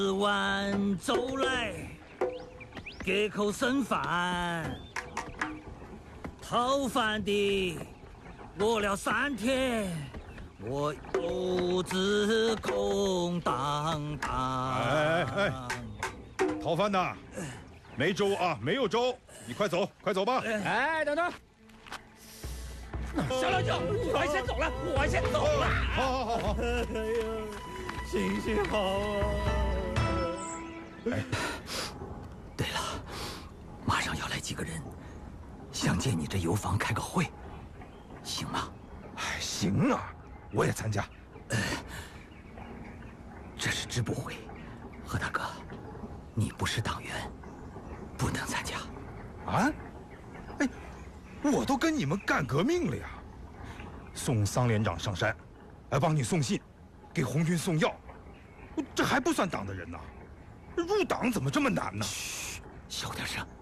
碗粥来，给口剩饭。讨饭的饿了3天，我肚子空荡荡。 哎，讨饭的，没粥啊，没有粥，你快走，快走吧。 哎，等等， 小老九，我先走了，我先走了。 好。 哎呀，行行好啊。 哎，对了，马上要来几个人，想借你这油坊开个会，行吗？ 哎，行啊，我也参加。 这是支部会，何大哥，你不是党员，不能参加。 啊？哎，我都跟你们干革命了呀！送桑连长上山，帮你送信，给红军送药，这还不算党的人呢。入党怎么这么难呢？ 嘘，小点声。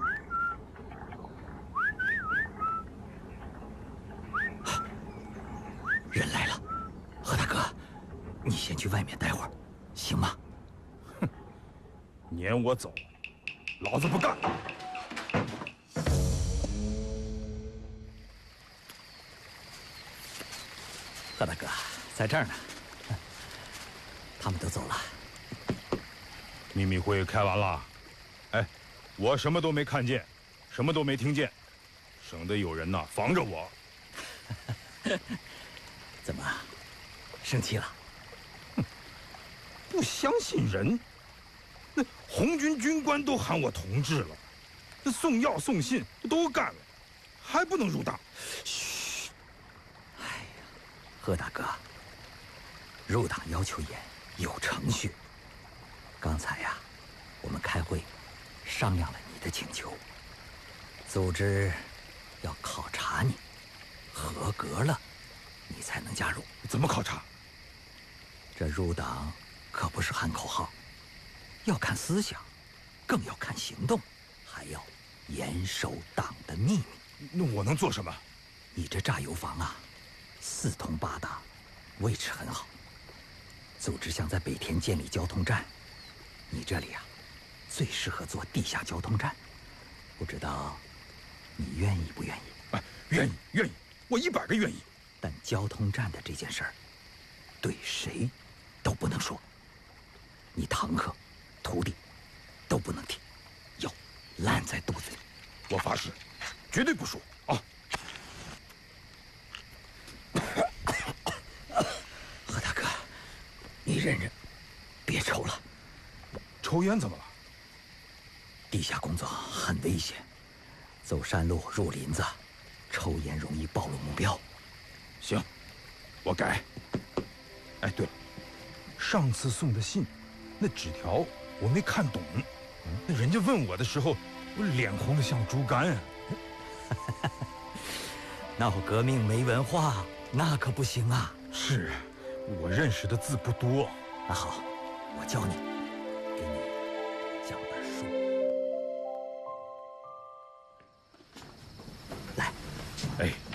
人来了，何大哥，你先去外面待会儿，行吗？ 哼，撵我走，老子不干！ 何大哥，在这儿呢。他们都走了。 秘密会开完了。哎，我什么都没看见，什么都没听见，省得有人呐防着我。 怎么，生气了？ 哼，不相信人。那红军军官都喊我同志了，这送药送信都干了，还不能入党？ 嘘！哎呀，何大哥，入党要求严，有程序。刚才呀，我们开会商量了你的请求，组织要考察你，合格了，你才能加入。 怎么考察？ 这入党可不是喊口号，要看思想，更要看行动，还要严守党的秘密。 那我能做什么？ 你这榨油坊啊，四通八达，位置很好。组织想在北田建立交通站，你这里啊，最适合做地下交通站。不知道你愿意不愿意？ 哎，愿意，我100个愿意。 但交通站的这件事儿，对谁都不能说。你堂客、徒弟都不能提，要烂在肚子里。 我发誓，绝对不说啊！ 何大哥，你忍忍，别抽了。 抽烟怎么了？ 地下工作很危险，走山路入林子，抽烟容易暴露目标。 行，我改。哎，对了，上次送的信，那纸条我没看懂，那人家问我的时候，我脸红得像猪肝啊。 闹革命没文化，那可不行啊。 是，我认识的字不多。 那好，我教你，给你讲本书。 来，哎。